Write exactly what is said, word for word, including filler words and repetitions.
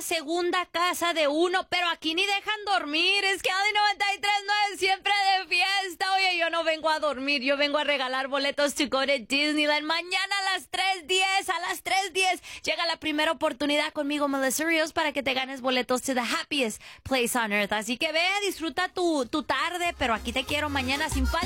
segunda casa de uno, pero aquí ni dejan dormir. Es que Audi noventa y tres punto nueve siempre de fiesta. Oye, yo no vengo a dormir, yo vengo a regalar boletos to go to Disneyland. Mañana a las tres diez, a las tres diez llega la primera oportunidad conmigo, Melissa Rios, para que te ganes boletos to the happiest place on earth. Así que ve, disfruta tu, tu tarde, pero aquí te quiero mañana sin falta.